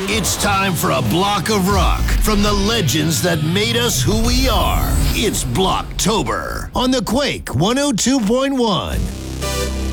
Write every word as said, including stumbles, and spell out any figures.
It's time for a block of rock from the legends that made us who we are. It's Blocktober on the Quake one oh two point one.